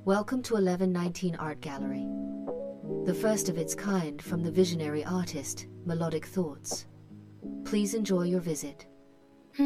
Welcome to 1119 Art Gallery, the first of its kind from the visionary artist, Melodic Thoughts. Please enjoy your visit.